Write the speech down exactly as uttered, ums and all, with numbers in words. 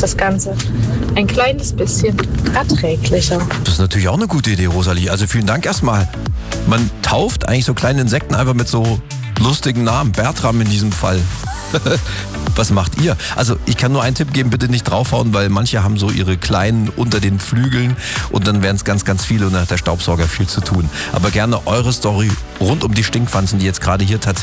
das Ganze ein kleines bisschen erträglicher. Das ist natürlich auch eine gute Idee, Rosalie. Also vielen Dank erstmal. Man tauft eigentlich so kleine Insekten einfach mit so lustigen Namen. Bertram in diesem Fall. Was macht ihr? Also ich kann nur einen Tipp geben, bitte nicht draufhauen, weil manche haben so ihre Kleinen unter den Flügeln und dann wären es ganz, ganz viele und dann hat der Staubsauger viel zu tun. Aber gerne eure Story rund um die Stinkpflanzen, die jetzt gerade hier tatsächlich